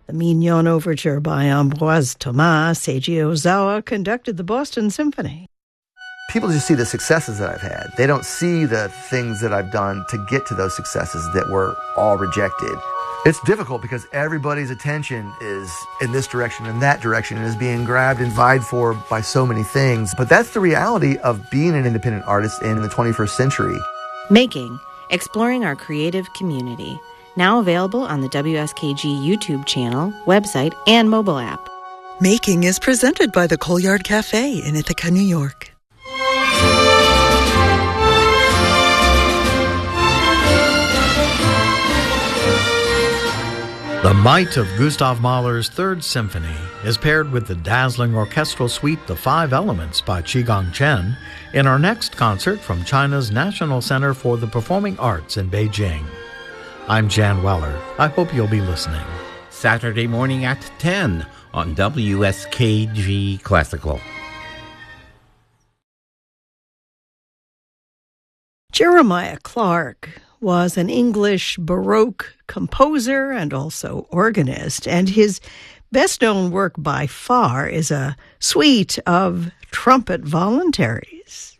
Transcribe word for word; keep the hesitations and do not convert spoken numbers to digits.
The Mignon Overture by Ambroise Thomas. Seiji Ozawa conducted the Boston Symphony. People just see the successes that I've had. They don't see the things that I've done to get to those successes that were all rejected. It's difficult because everybody's attention is in this direction and that direction and is being grabbed and vied for by so many things. But that's the reality of being an independent artist in the twenty-first century. Making, exploring our creative community. Now available on the W S K G YouTube channel, website, and mobile app. Making is presented by the Coalyard Cafe in Ithaca, New York. The might of Gustav Mahler's Third Symphony is paired with the dazzling orchestral suite The Five Elements by Qigong Chen in our next concert from China's National Center for the Performing Arts in Beijing. I'm Jan Weller. I hope you'll be listening. Saturday morning at ten on W S K G Classical. Jeremiah Clarke was an English Baroque composer and also organist, and his best-known work by far is a suite of trumpet voluntaries.